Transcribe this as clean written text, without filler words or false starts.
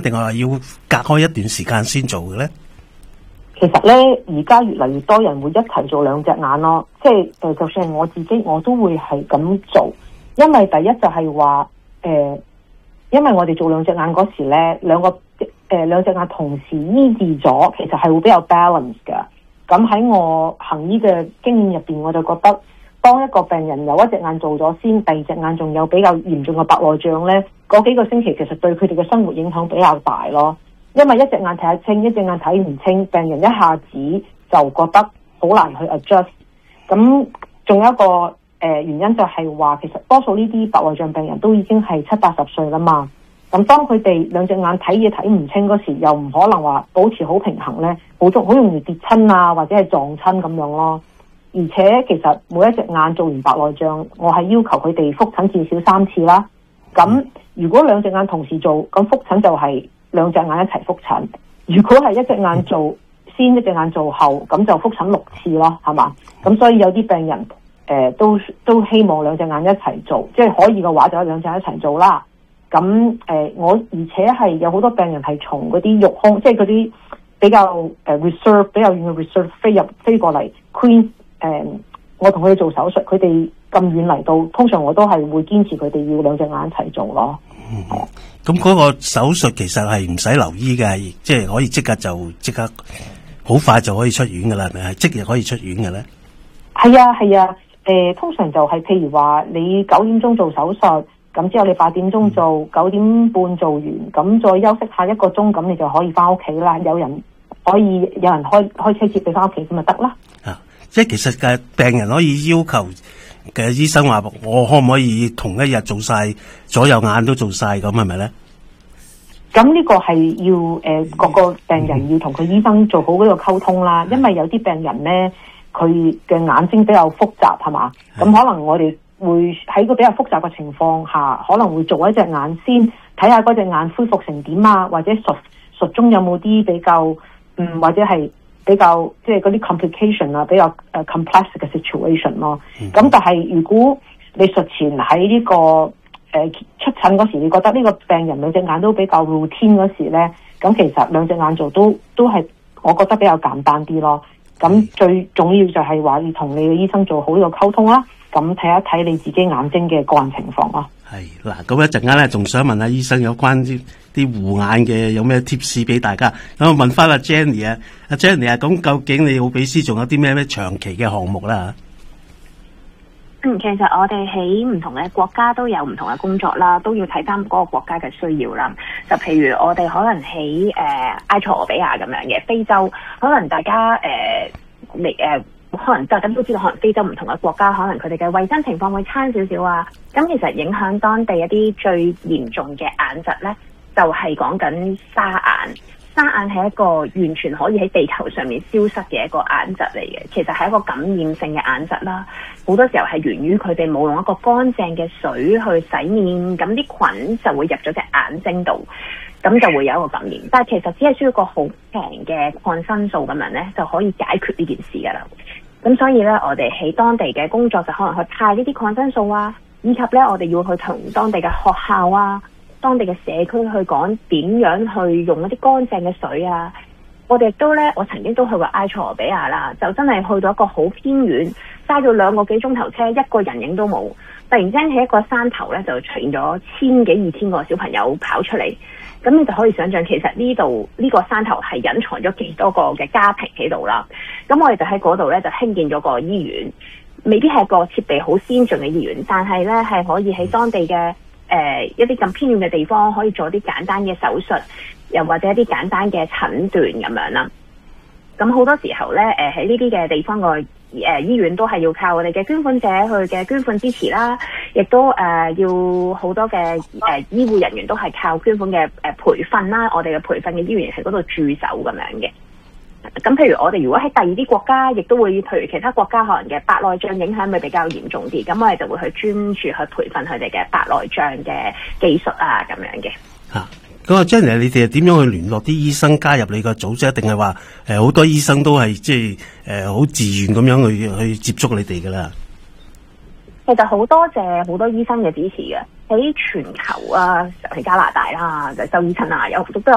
定係話要隔開一段時間先做嘅咧？ 其實咧，而家越嚟越多人會一齊做兩隻眼咯，即係就算係我自己，我都會係咁做，因為第一就係話因為我哋做兩隻眼嗰時咧，兩隻眼同時醫治咗，其實係會比較 balance 㗎。咁喺我行醫嘅經驗入邊，我就覺得當一個病人有一隻眼做咗先，第二隻眼仲有比較嚴重嘅白內障咧，嗰幾個星期其實對佢哋嘅生活影響比較大咯。因為一隻眼睇得清，一隻眼睇唔清，病人一下子就覺得好難去 adjust。咁仲有一個原因就係話，其實多數呢啲白內障病人都已經係70-80歲啦嘛。咁當佢哋兩隻眼睇嘢睇唔清嗰時，又唔可能話保持好平衡咧，好容易跌親啊，或者係撞親咁樣咯。而且其實每一隻眼做完白內障，我係要求佢哋覆診至少3次啦。咁如果兩隻眼同時做，咁覆診就係兩隻眼一齊覆診。如果係一隻眼做先，一隻眼做後，咁就覆診6次咯，係嘛？咁所以有啲病人都希望兩隻眼一齊做，即係可以嘅話就兩隻眼一齊做啦。咁我而且係有好多病人係從嗰啲肉胸，即係嗰啲比較reserve 比較遠嘅 reserve 飛過嚟 Queen， 我同佢哋做手術，佢哋咁遠嚟到，通常我都係會堅持佢哋要兩隻眼一齊做咯。 咁嗰個手術其實係唔使留醫嘅，即係可以即刻好快就可以出院噶啦，係咪？係即日可以出院嘅咧？ 係啊，通常就係譬如話你9點鐘做手術。咁之後你8點鐘做，9點半做完，咁再休息下1個鐘，咁你就可以翻屋企啦。有人開車接你翻屋企咁咪得啦。 即係其實嘅病人可以要求嘅醫生話，我可唔可以同一日做晒左右眼都做晒咁，係咪咧？ 咁呢個係要各個病人要同佢醫生做好嗰個溝通啦。因為有啲病人咧，佢嘅眼睛比較複雜，係嘛？咁可能我哋會喺個比較複雜嘅情況下，可能會做一隻眼先，睇下嗰隻眼恢復成點啊，或者術中有冇啲比較或者係比較即係嗰啲 complication 啊，比較complex 嘅 situation 咯。咁但係如果你術前喺呢個出診嗰時，你覺得呢個病人兩隻眼都比較 routine 嗰時咧，咁其實兩隻眼做都係我覺得比較簡單啲咯。咁最重要就係話要同你嘅醫生做好呢個溝通啦。咁睇一睇你自己眼睛嘅個人情況咯。 係嗱，咁一陣間咧，仲想問下醫生有關啲護眼嘅有咩 tips 俾大家。咁我問翻阿 Jenny 啊，阿 Jenny 啊，咁究竟你奧比斯仲有啲咩長期嘅項目啦？ 其實我哋喺唔同嘅國家都有唔同嘅工作啦，都要睇翻嗰個國家嘅需要啦。就譬如我哋可能喺埃塞俄比亞咁樣嘅非洲，可能大家可能大家都知道，可能非洲唔同嘅國家，可能佢哋嘅衛生情況會差少少啊。咁其實影響當地一啲最嚴重嘅眼疾咧，就係講緊沙眼。沙眼係一個完全可以喺地球上面消失嘅一個眼疾嚟嘅，其實係一個感染性嘅眼疾啦。好多時候係源於佢哋冇用一個乾淨嘅水去洗面，咁啲菌就會入咗隻眼睛度，咁就會有一個感染。但係其實只係需要一個好平嘅抗生素咁樣咧，就可以解決呢件事噶啦。咁所以咧，我哋喺當地嘅工作就可能去派呢啲抗生素啊，以及咧我哋要去同當地嘅學校啊、當地嘅社區去講點樣去用一啲乾淨嘅水啊。我哋都咧，我曾經都去過埃塞俄比亞啦，就真係去到一個好偏遠，揸咗2個幾鐘頭車，一個人影都冇。突然之間喺一個山頭咧，就出現咗1000幾2000個小朋友跑出嚟。咁你就可以想象，其實呢個山頭係隱藏咗幾多個嘅家庭喺度啦。咁我哋就喺嗰度咧，就興建咗個醫院，未必係個設備好先進嘅醫院，但係咧係可以喺當地嘅一啲咁偏遠嘅地方，可以做啲簡單嘅手術，又或者一啲簡單嘅診斷咁樣啦。咁好多時候咧，喺呢啲嘅地方個醫院都係要靠我哋嘅捐款者去嘅捐款支持啦，亦都要好多嘅醫護人員都係靠捐款嘅培訓啦。我哋嘅培訓嘅醫員喺嗰度駐守咁樣嘅。咁譬如我哋如果喺第二啲國家，亦都會譬如其他國家可能嘅白內障影響咪比較嚴重啲，咁我哋就會去專注去培訓佢哋嘅白內障嘅技術啊咁樣嘅。 咁啊 Jenny， 你哋係點樣去聯絡啲醫生加入你個組織？定係話好多醫生都係即係好自願咁樣去接觸你哋噶啦？ 其實好多謝好多醫生嘅支持嘅，喺全球啊，喺加拿大啦，就醫生啊，有都